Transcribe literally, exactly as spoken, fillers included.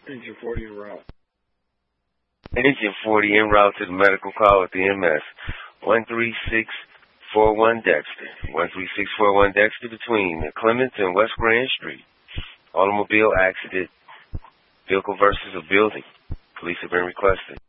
Engine forty en route. Engine forty en route to the medical call with the M S. one three six four one Dexter. one three six four one Dexter between Clements and West Grand Street. Automobile accident. Vehicle versus a building. Police have been requested.